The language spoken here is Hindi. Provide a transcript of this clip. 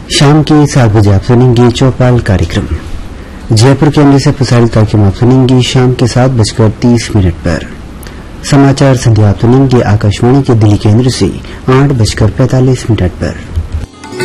शाम के 7 बजे आप सुनेंगे चौपाल कार्यक्रम। जयपुर केंद्र से प्रसारित कार्यक्रम आप सुनेंगे शाम के 7:30 पर। समाचार संध्या आप सुनेंगे आकाशवाणी के दिल्ली केंद्र से 8:45 पर।